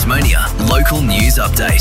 Tasmania local news update.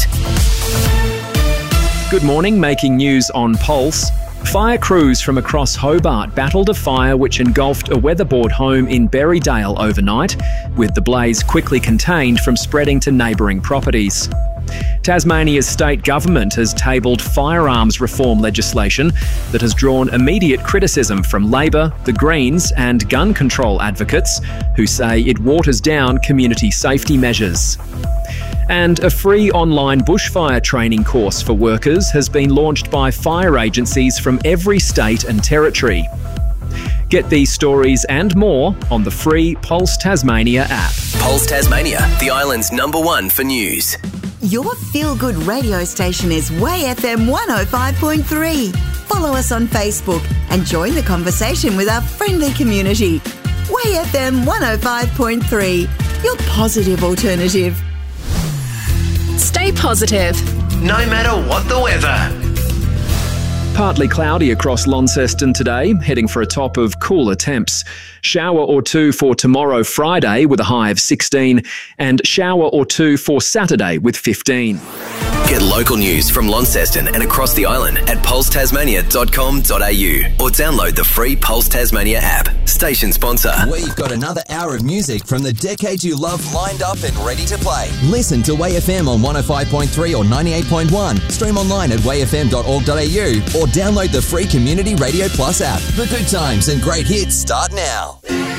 Good morning, making news on Pulse. Fire crews from across Hobart battled a fire which engulfed a weatherboard home in Berrydale overnight, with the blaze quickly contained from spreading to neighbouring properties. Tasmania's state government has tabled firearms reform legislation that has drawn immediate criticism from Labor, the Greens and gun control advocates, who say it waters down community safety measures. And a free online bushfire training course for workers has been launched by fire agencies from every state and territory. Get these stories and more on the free Pulse Tasmania app. Pulse Tasmania, the island's #1 for news. Your feel-good radio station is Way FM 105.3. Follow us on Facebook and join the conversation with our friendly community. Way FM 105.3, your positive alternative. Stay positive. No matter what the weather. Partly cloudy across Launceston today, heading for a top of cooler temps. Shower or two for tomorrow, Friday, with a high of 16, and shower or two for Saturday with 15. Get local news from Launceston and across the island at pulsetasmania.com.au or download the free Pulse Tasmania app. Station sponsor. We've got another hour of music from the decade you love lined up and ready to play. Listen to Way FM on 105.3 or 98.1. Stream online at wayfm.org.au or download the free Community Radio Plus app. The good times and great hits start now.